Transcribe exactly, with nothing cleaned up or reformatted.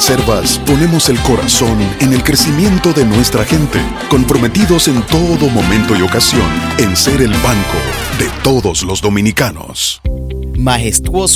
Banreservas ponemos el corazón en el crecimiento de nuestra gente, comprometidos en todo momento y ocasión en ser el banco de todos los dominicanos. Majestuoso